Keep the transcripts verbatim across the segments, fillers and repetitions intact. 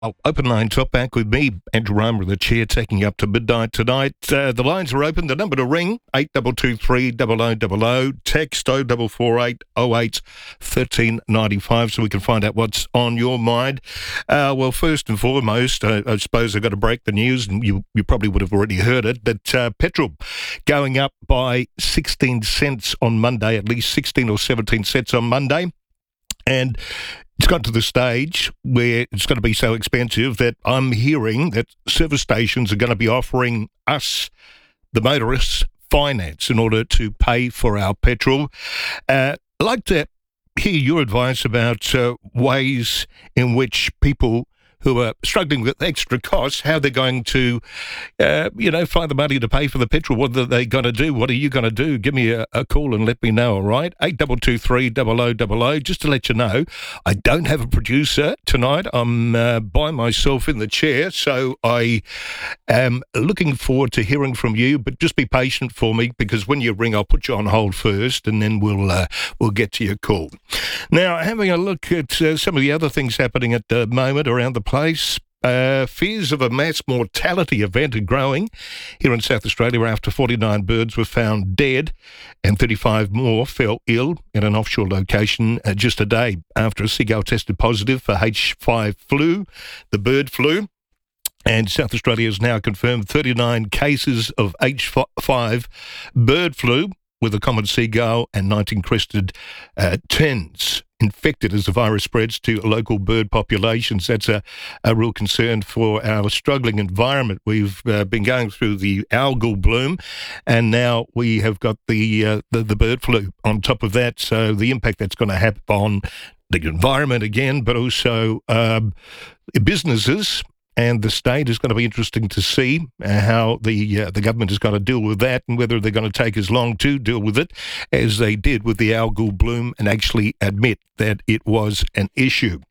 Oh, open line top back with me, Andrew Raymer in the chair, taking you up to midnight tonight. Uh, the lines are open. The number to ring, eight two two three, double oh double oh. Text oh four four eight, oh eight, one three nine five so we can find out what's on your mind. Uh, well, first and foremost, uh, I suppose I've got to break the news, and you, you probably would have already heard it, but uh, petrol going up by sixteen cents on Monday, at least sixteen or seventeen cents on Monday. And it's got to the stage where it's going to be so expensive that I'm hearing that service stations are going to be offering us, the motorists, finance in order to pay for our petrol. Uh, I'd like to hear your advice about uh, ways in which people who are struggling with extra costs, how they're going to, uh, you know, find the money to pay for the petrol. What are they going to do? What are you going to do? Give me a, a call and let me know, all right? eight two two three, double oh double oh. Just to let you know, I don't have a producer tonight. I'm uh, by myself in the chair, so I am looking forward to hearing from you, but just be patient for me, because when you ring, I'll put you on hold first, and then we'll, uh, we'll get to your call. Now, having a look at uh, some of the other things happening at the moment around the place. Uh, fears of a mass mortality event are growing here in South Australia after forty-nine birds were found dead and thirty-five more fell ill in an offshore location uh, just a day after a seagull tested positive for H five flu, the bird flu. And South Australia has now confirmed thirty-nine cases of H five bird flu with a common seagull and nineteen crested uh, tens infected as the virus spreads to local bird populations. That's a, a real concern for our struggling environment. We've uh, been going through the algal bloom, and now we have got the, uh, the the bird flu on top of that. So the impact that's going to have on the environment again, but also um, businesses. And the state is going to be interesting to see how the uh, the government is going to deal with that, and whether they're going to take as long to deal with it as they did with the algal bloom and actually admit that it was an issue.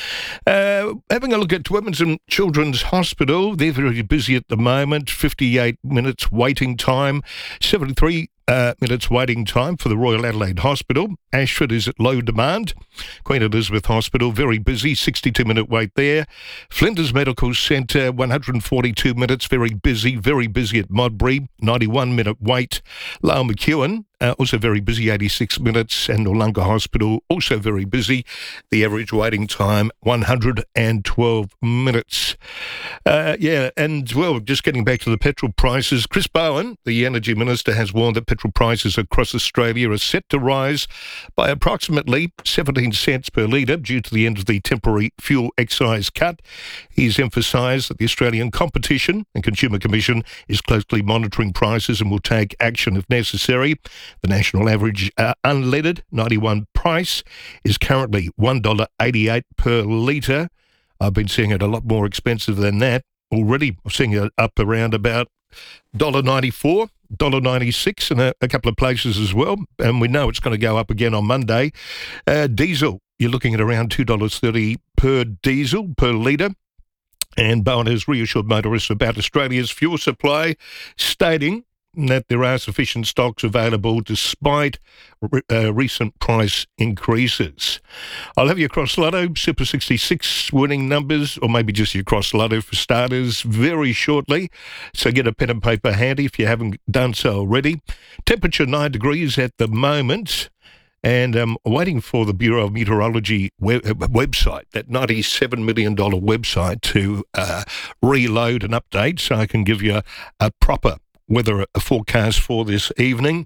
Uh, having a look at Women's and Children's Hospital, they're very busy at the moment. fifty-eight minutes waiting time, seventy-three uh, minutes waiting time for the Royal Adelaide Hospital. Ashford is at low demand. Queen Elizabeth Hospital, very busy, sixty-two minute wait there. Flinders Medical Centre, one hundred forty-two minutes, very busy, very busy at Modbury, ninety-one minute wait. Lyle McEwen, uh, also very busy, eighty-six minutes, and Noarlunga Hospital, also very busy. The average waiting time, one hundred twelve minutes. Uh, yeah, and, well, just getting back to the petrol prices, Chris Bowen, the Energy Minister, has warned that petrol prices across Australia are set to rise by approximately seventeen cents per litre due to the end of the temporary fuel excise cut. He's emphasised that the Australian Competition and Consumer Commission is closely monitoring prices and will take action if necessary. The national average uh, unleaded ninety-one price is currently one dollar eighty-eight per litre. I've been seeing it a lot more expensive than that already. I'm seeing it up around about one dollar ninety-four, one dollar ninety-six in a, a couple of places as well. And we know it's going to go up again on Monday. Uh, diesel, you're looking at around two dollars thirty per diesel per litre. And Bowen has reassured motorists about Australia's fuel supply, stating that there are sufficient stocks available despite re- uh, recent price increases. I'll have your Cross Lotto, Super sixty-six winning numbers, or maybe just your Cross Lotto for starters, very shortly. So get a pen and paper handy if you haven't done so already. Temperature nine degrees at the moment. And I'm waiting for the Bureau of Meteorology web- website, that ninety-seven million dollars website, to uh, reload and update so I can give you a, a proper weather forecast for this evening.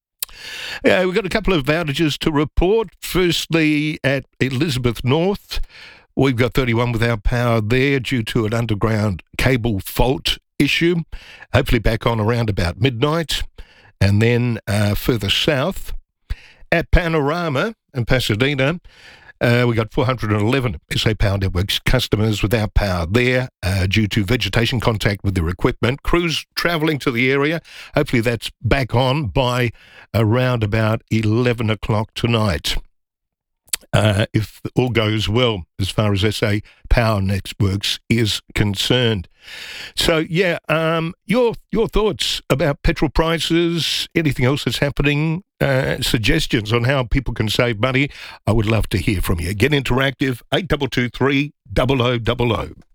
Uh, we've got a couple of outages to report. Firstly, at Elizabeth North, we've got thirty-one without power there due to an underground cable fault issue. Hopefully back on around about midnight. And then uh, further south, at Panorama in Pasadena, Uh, we got four hundred eleven S A Power Networks customers without power there uh, due to vegetation contact with their equipment. Crews travelling to the area. Hopefully that's back on by around about eleven o'clock tonight. uh, if all goes well as far as S A Power Networks is concerned. So, yeah, um, your your thoughts about petrol prices, anything else that's happening, uh, suggestions on how people can save money, I would love to hear from you. Get interactive, eight two two three, double oh double oh.